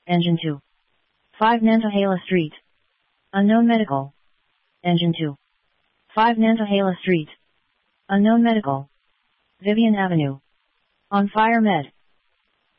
Engine 2. 5 Nantahala Street. Unknown Medical. Engine 2. 5 Nantahala Street. Unknown Medical. Vivian Avenue. On Fire Med.